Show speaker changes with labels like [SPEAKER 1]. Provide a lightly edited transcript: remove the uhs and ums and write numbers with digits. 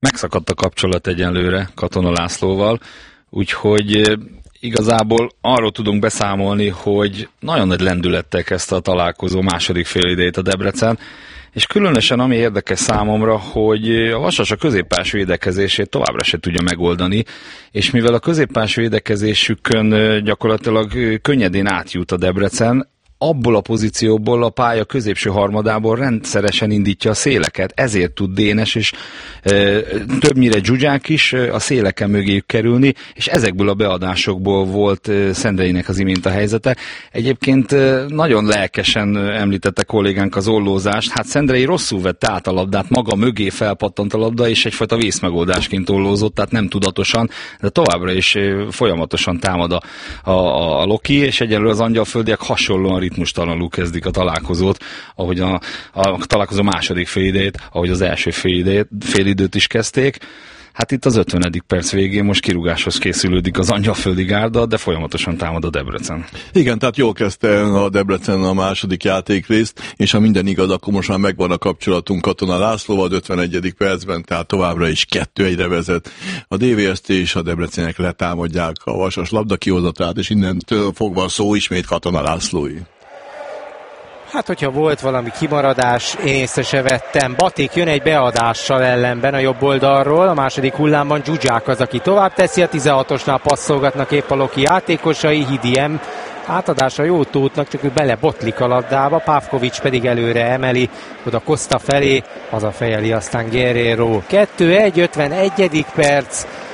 [SPEAKER 1] Megszakadt a kapcsolat egyenlőre Katona Lászlóval, úgyhogy igazából arról tudunk beszámolni, hogy nagyon nagy lendülettel kezdte a találkozó második félidejét a Debrecen, és különösen ami érdekes számomra, hogy a Vasas a középpályás védekezését továbbra se tudja megoldani, és mivel a középpályás védekezésükön gyakorlatilag könnyedén átjut a Debrecen, abból a pozícióból a pálya középső harmadából rendszeresen indítja a széleket, ezért tud Dénes és többnyire Zsuzsák is a széleken mögéjük kerülni, és ezekből a beadásokból volt Szendreinek az imént a helyzete. Egyébként nagyon lelkesen említette kollégánk az ollózást, hát Szendrei rosszul vette át a labdát, maga mögé felpattant a labda, és egyfajta vészmegoldásként ollózott, tehát nem tudatosan, de továbbra is folyamatosan támad a Loki, és egyelőre az angyalföldiek hasonlóan ritmustalanul kezdik a találkozót, ahogy a találkozó második félidejét, ahogy az első félidőt is kezdték. Hát itt az 50. perc végén most kirúgáshoz készülődik az angyalföldi gárda, de folyamatosan támad a Debrecen.
[SPEAKER 2] Igen, tehát jól kezdte a Debrecen a második játékrészt, és ha minden igaz, akkor most már megvan a kapcsolatunk Katona Lászlóval 51. percben, tehát továbbra is 2-1-re vezet a DVST, és a Debrecenek letámadják a Vasas labdakihozatát, és innentől fogva szó ismét Katona Lászlói.
[SPEAKER 3] Hát, hogyha volt valami kimaradás, én észre se vettem. Batik jön egy beadással ellenben a jobb oldalról, a második hullámban Zsuzsák az, aki tovább teszi, a 16-osnál passzolgatnak épp a Loki játékosai, Hidiem átadása jó Tóthnak, csak ő belebotlik a labdába, Pávkovics pedig előre emeli, oda Costa felé, hazafejeli aztán Guerrero. 2-1, 51. perc,